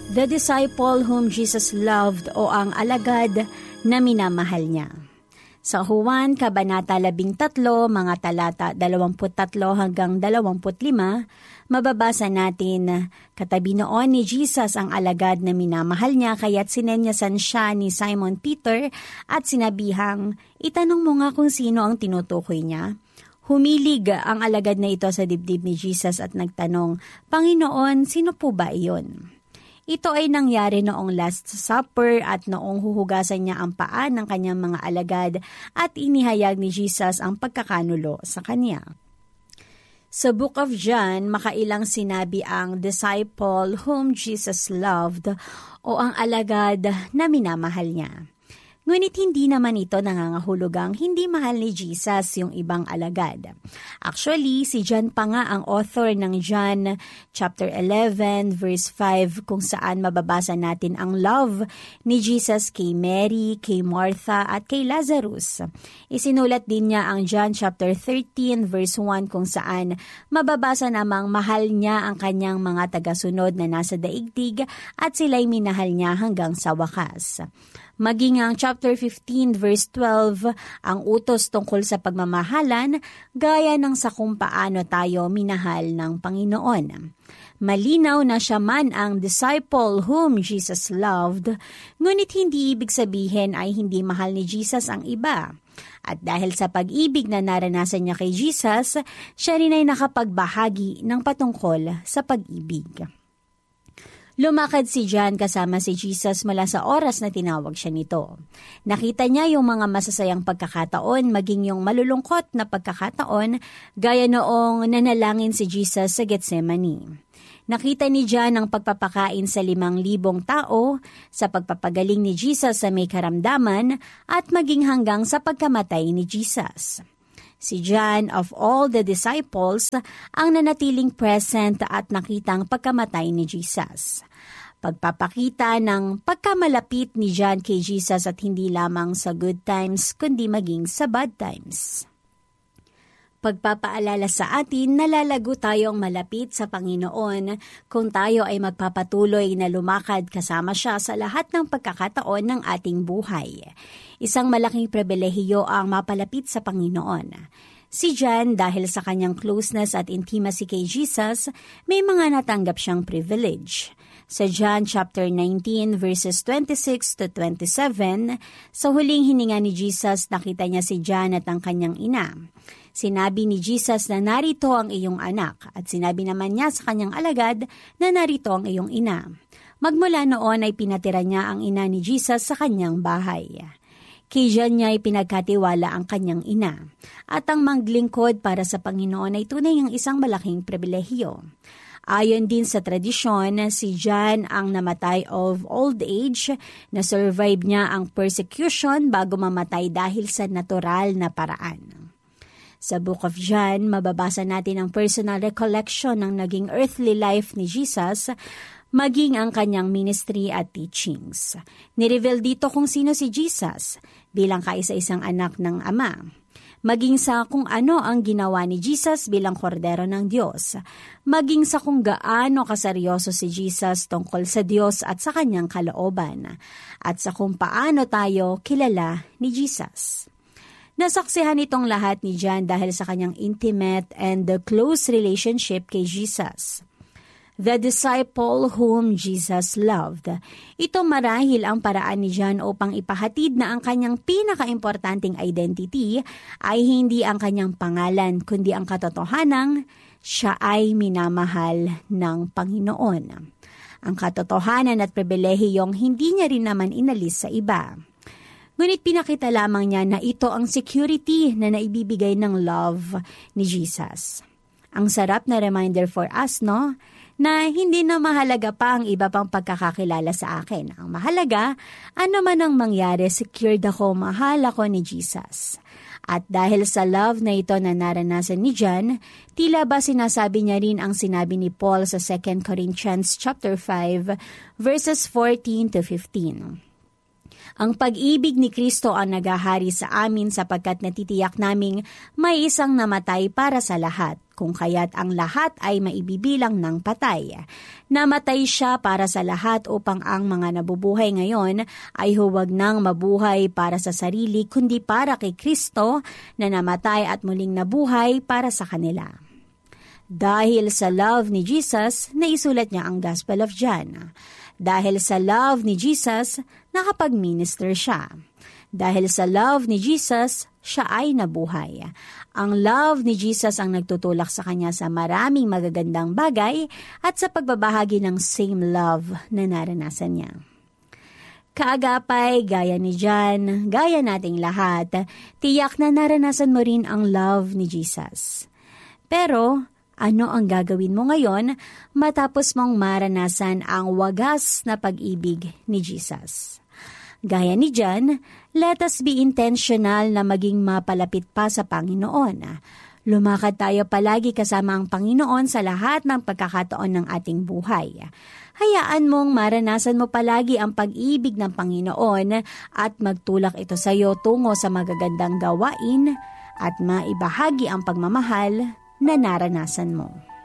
The disciple whom Jesus loved o ang alagad na minamahal niya. Sa Juan, Kabanata 13, mga talata 23 hanggang 25, mababasa natin, katabi noon ni Jesus ang alagad na minamahal niya, kaya't sinenyasan siya ni Simon Peter at sinabihang, itanong mo nga kung sino ang tinutukoy niya. Humilig ang alagad na ito sa dibdib ni Jesus at nagtanong, Panginoon, sino po ba iyon? Ito ay nangyari noong Last Supper at noong huhugasan niya ang paa ng kanyang mga alagad at inihayag ni Jesus ang pagkakanulo sa kanya. Sa Book of John, makailang sinabi ang disciple whom Jesus loved o ang alagad na minamahal niya. Ngunit hindi naman ito nangangahulugang hindi mahal ni Jesus yung ibang alagad. Actually, si John pa nga ang author ng John chapter 11 verse 5 kung saan mababasa natin ang love ni Jesus kay Mary, kay Martha at kay Lazarus. Isinulat din niya ang John chapter 13 verse 1 kung saan mababasa namang mahal niya ang kanyang mga tagasunod na nasa daigdig at sila'y minahal niya hanggang sa wakas. Maging ang chapter 15 verse 12, ang utos tungkol sa pagmamahalan, gaya ng sa kung paano tayo minahal ng Panginoon. Malinaw na siya man ang disciple whom Jesus loved, ngunit hindi ibig sabihin ay hindi mahal ni Jesus ang iba. At dahil sa pag-ibig na naranasan niya kay Jesus, siya rin ay nakapagbahagi ng patungkol sa pag-ibig. Lumakad si John kasama si Jesus mula sa oras na tinawag siya nito. Nakita niya yung mga masasayang pagkakataon, maging yung malulungkot na pagkakataon, gaya noong nanalangin si Jesus sa Getsemani. Nakita ni John ang pagpapakain sa 5,000 tao, sa pagpapagaling ni Jesus sa may karamdaman, at maging hanggang sa pagkamatay ni Jesus. Si John, of all the disciples, ang nanatiling present at nakitang pagkamatay ni Jesus. Pagpapakita ng pagkamalapit ni John kay Jesus at hindi lamang sa good times, kundi maging sa bad times. Pagpapaalala sa atin, nalalago tayong malapit sa Panginoon kung tayo ay magpapatuloy na lumakad kasama siya sa lahat ng pagkakataon ng ating buhay. Isang malaking pribilehiyo ang mapalapit sa Panginoon. Si John, dahil sa kanyang closeness at intimacy kay Jesus, may mga natanggap siyang privilege. Sa John chapter 19 verses 26 to 27, sa huling hininga ni Jesus, nakita niya si John at ang kanyang ina. Sinabi ni Jesus na narito ang iyong anak at sinabi naman niya sa kanyang alagad na narito ang iyong ina. Magmula noon ay pinatira niya ang ina ni Jesus sa kanyang bahay. Kay John niya ay pinagkatiwala ang kanyang ina. At ang maglingkod para sa Panginoon ay tunay ang isang malaking pribilehiyo. Ayon din sa tradisyon, si John ang namatay of old age, na survive niya ang persecution bago mamatay dahil sa natural na paraan. Sa Book of John, mababasa natin ang personal recollection ng naging earthly life ni Jesus, maging ang kanyang ministry at teachings. Nireveal dito kung sino si Jesus bilang kaisa-isang anak ng Ama. Maging sa kung ano ang ginawa ni Jesus bilang kordero ng Diyos. Maging sa kung gaano kaseryoso si Jesus tungkol sa Diyos at sa kanyang kalooban. At sa kung paano tayo kilala ni Jesus. Nasaksihan itong lahat ni John dahil sa kanyang intimate and close relationship kay Jesus. The disciple whom Jesus loved. Ito marahil ang paraan ni John upang ipahatid na ang kanyang pinakaimportanteng identity ay hindi ang kanyang pangalan, kundi ang katotohanang siya ay minamahal ng Panginoon. Ang katotohanan at pribilehiyong hindi niya rin naman inalis sa iba. Ngunit pinakita lamang niya na ito ang security na naibibigay ng love ni Jesus. Ang sarap na reminder for us, no? Na hindi na mahalaga pa ang iba pang pagkakakilala sa akin. Ang mahalaga, ano man ang mangyari, secured ako, mahal ako ni Jesus. At dahil sa love na ito na naranasan ni John, tila ba sinasabi niya rin ang sinabi ni Paul sa 2 Corinthians chapter 5, verses 14 to 15. Ang pag-ibig ni Kristo ang naghahari sa amin sapagkat natitiyak naming may isang namatay para sa lahat, kung kaya't ang lahat ay maibibilang ng patay. Namatay siya para sa lahat upang ang mga nabubuhay ngayon ay huwag nang mabuhay para sa sarili, kundi para kay Kristo na namatay at muling nabuhay para sa kanila. Dahil sa love ni Jesus, naisulat niya ang Gospel of John. Dahil sa love ni Jesus, nakapag-minister siya. Dahil sa love ni Jesus, siya ay nabuhay. Ang love ni Jesus ang nagtutulak sa kanya sa maraming magagandang bagay at sa pagbabahagi ng same love na naranasan niya. Kaagapay, gaya ni John, gaya nating lahat, tiyak na naranasan mo rin ang love ni Jesus. Pero, ano ang gagawin mo ngayon matapos mong maranasan ang wagas na pag-ibig ni Jesus? Gaya ni John, let us be intentional na maging mapalapit pa sa Panginoon. Lumakad tayo palagi kasama ang Panginoon sa lahat ng pagkakataon ng ating buhay. Hayaan mong maranasan mo palagi ang pag-ibig ng Panginoon at magtulak ito sa iyo tungo sa magagandang gawain at maibahagi ang pagmamahal na naranasan mo.